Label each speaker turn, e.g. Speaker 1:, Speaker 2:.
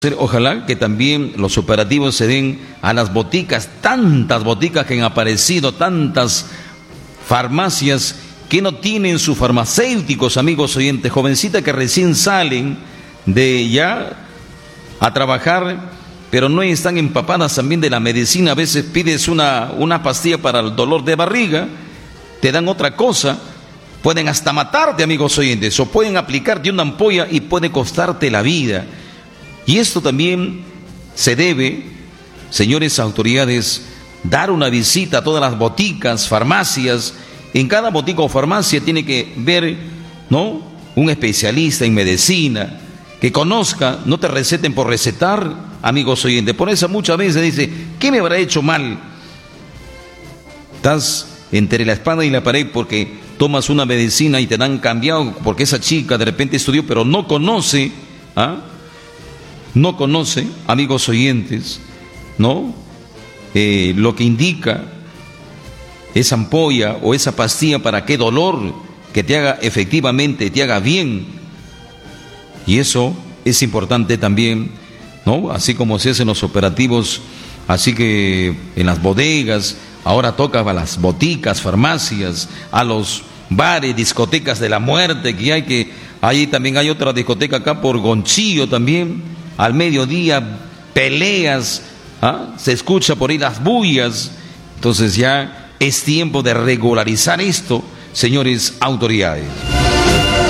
Speaker 1: Ojalá que también los operativos se den a las boticas, tantas boticas que han aparecido, tantas farmacias que no tienen sus farmacéuticos, amigos oyentes, jovencitas que recién salen de ya a trabajar, pero no están empapadas también de la medicina. A veces pides una pastilla para el dolor de barriga, te dan otra cosa, pueden hasta matarte, amigos oyentes, o pueden aplicarte una ampolla y puede costarte la vida. Y esto también se debe, señores autoridades, dar una visita a todas las boticas, farmacias. En cada botica o farmacia tiene que ver, ¿no?, un especialista en medicina, que conozca, no te receten por recetar, amigos oyentes. Por eso muchas veces dice, ¿qué me habrá hecho mal? Estás entre la espada y la pared porque tomas una medicina y te la han cambiado porque esa chica de repente estudió, pero no conoce, no conoce, amigos oyentes, ¿no?, lo que indica esa ampolla o esa pastilla para qué dolor, que te haga efectivamente, te haga bien. Y eso es importante también, ¿no? Así como se hacen los operativos, así que en las bodegas, ahora toca a las boticas, farmacias, a los bares, discotecas de la muerte ahí también hay otra discoteca acá por Gonchillo también. Al mediodía, peleas, se escucha por ahí las bullas. Entonces ya es tiempo de regularizar esto, señores autoridades.